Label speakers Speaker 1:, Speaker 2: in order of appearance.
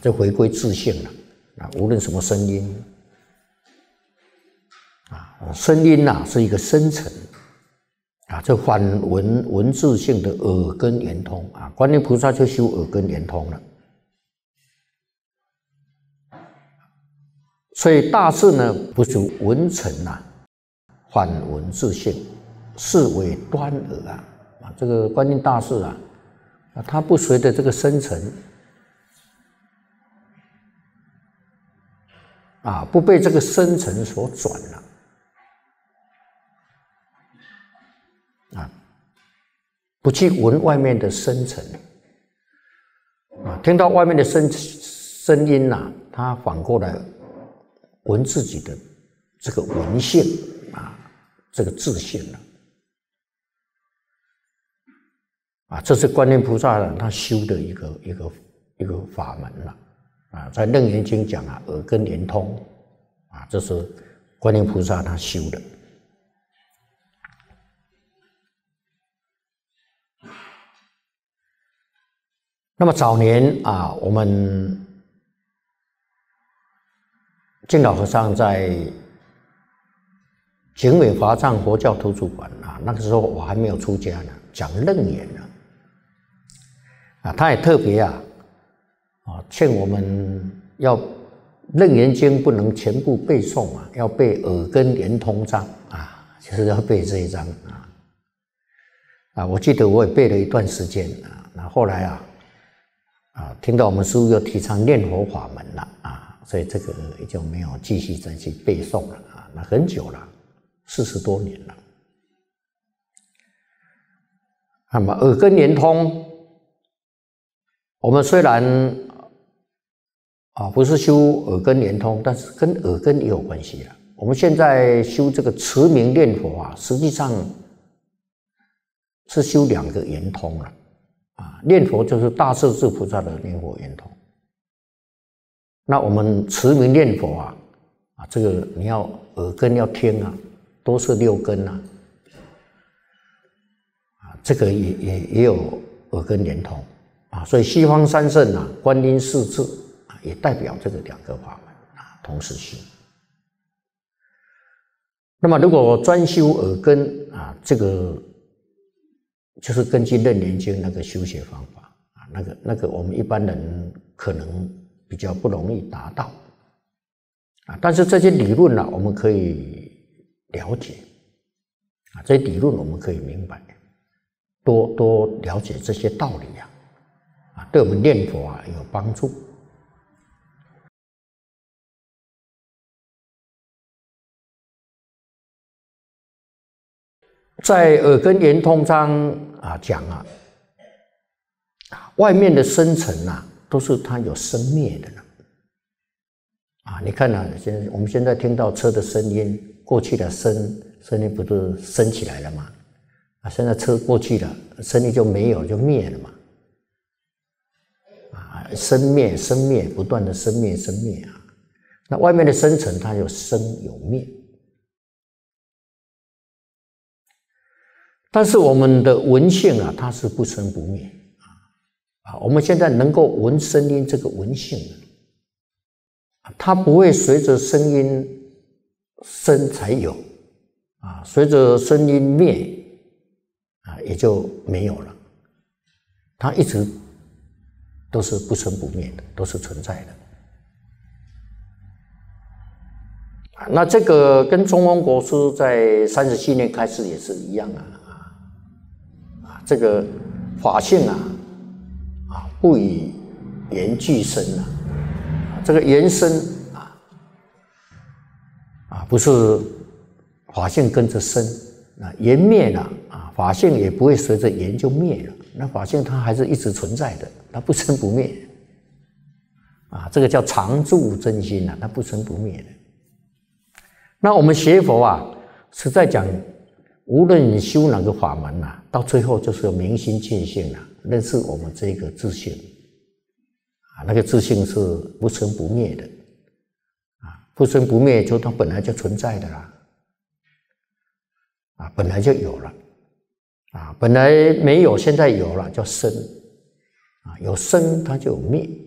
Speaker 1: 就回归自性了啊，无论什么声音啊，声音呐是一个深层啊，这反文字性的耳根圆通啊，观音菩萨就修耳根圆通了。所以大智呢，不是文成呐，反文自性，是为端耳啊。这个观音大士啊，他不随着这个深层啊，不被这个深层所转了啊，不去闻外面的深层啊，听到外面的声音呐，他反过来闻自己的这个闻性啊，这个自性了啊，这是观音菩萨他修的一个法门了啊，在《楞严经》讲啊，耳根圆通啊，这是观音菩萨他修的。那么早年啊，我们净老和尚在景尾华藏佛教图书馆啊，那个时候我还没有出家呢，讲楞严呢啊，他也特别劝我们要楞严经不能全部背诵啊，要背耳根圆通章啊，就是要背这一章啊，我记得我也背了一段时间啊，那后来听到我们师父又提倡念佛法门了啊，所以这个也就没有继续再去背诵了啊，那很久了，40多年了。那么耳根圆通，我们虽然不是修耳根圆通，但是跟耳根也有关系了。我们现在修这个持名念佛啊，实际上是修2个圆通了啊。念佛就是大势至菩萨的念佛圆通。那我们持名念佛啊，这个你要耳根要听啊，都是6根啊，这个也有耳根圆通啊。所以西方三圣啊，观音四智啊，也代表这个2个法门啊，同时修。那么如果专修耳根啊，这个就是根据《楞严经》那个修学方法啊，那个我们一般人可能比较不容易达到啊。但是这些理论我们可以了解啊，这些理论我们可以明白，多了解这些道理啊，对我们念佛有帮助。在耳根圆通章讲外面的声尘都是它有生灭的你看我们现在听到车的声音，过去的声音不是升起来了吗？现在车过去了，声音就没有，就灭了嘛。生灭不断的生灭那外面的声尘它有生有灭。但是我们的闻性它是不生不灭我们现在能够闻声音这个闻性它不会随着声音生才有随着声音灭也就没有了，它一直都是不生不灭的，都是存在的。那这个跟中峰国师在37年开始也是一样这个法性不以言俱生这个言生不是法性跟着生言灭了法性也不会随着言就灭了，那法性它还是一直存在的，它不生不灭这个叫常住真心它不生不灭的。那我们学佛是在讲，无论你修哪个法门到最后就是明心见性认识我们这个自性那个自性是不生不灭的不生不灭就它本来就存在的啦本来就有了本来没有现在有了叫生有生它就有灭